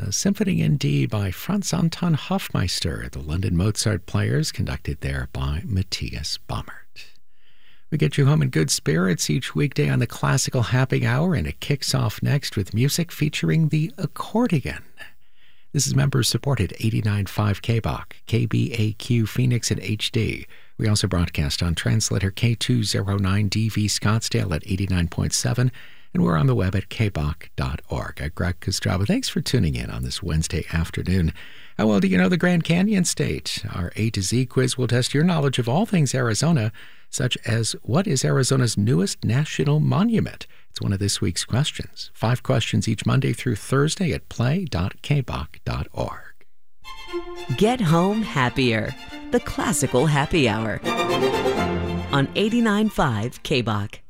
a Symphony in D by Franz Anton Hofmeister, the London Mozart Players, conducted there by Matthias Baumert. We get you home in good spirits each weekday on the Classical Happy Hour, and it kicks off next with music featuring the accordion. This is member-supported 89.5 KBOC, KBAQ Phoenix and HD. We also broadcast on translator K209DV Scottsdale at 89.7, and we're on the web at kbok.org. I'm Greg Kostraba. Thanks for tuning in on this Wednesday afternoon. How well do you know the Grand Canyon State? Our A to Z quiz will test your knowledge of all things Arizona, such as what is Arizona's newest national monument? It's one of this week's questions. 5 questions each Monday through Thursday at play.kbok.org. Get home happier. The Classical Happy Hour on 89.5 KBOC.